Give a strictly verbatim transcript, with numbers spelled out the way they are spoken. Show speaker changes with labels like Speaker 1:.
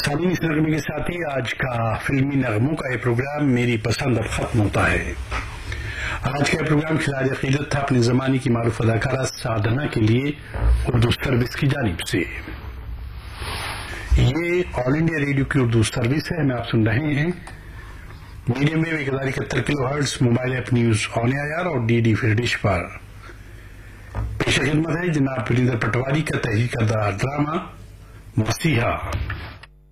Speaker 1: कानूनी सरगर्मी के साथ ही आज का फिल्मी नगमों का ये प्रोग्राम मेरी पसंद अब खत्म होता है। आज का प्रोग्राम खिलाज अकीदत था अपने जमाने की मारूफ अदाकारा साधना के लिए उर्दू सर्विस की जानिब से। ये ऑल इंडिया रेडियो की उर्दू सर्विस है। हमें आप सुन रहे हैं मीडियम वेव एक हजार इकहत्तर kilo hertz, mobile app news on air और डी डी फिर डिश पर। पेश खिदमत है जनाब पुलिंदर पटवारी का तहरीर करदा ड्रामा मसीहा।